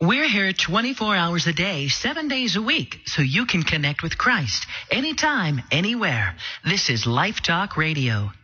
We're here 24 hours a day, 7 days a week, so you can connect with Christ anytime, anywhere. This is Life Talk Radio.